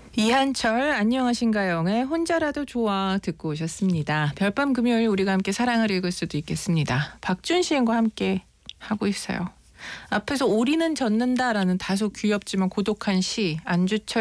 이한철 안녕하신가요의 혼자라도 좋아 듣고 오셨습니다. 별밤 금요일 우리가 함께 사랑을 읽을 수도 있겠습니다. 박준 시인과 함께 하고 있어요. 앞에서 오리는 젖는다라는 다소 귀엽지만 고독한 시 안주철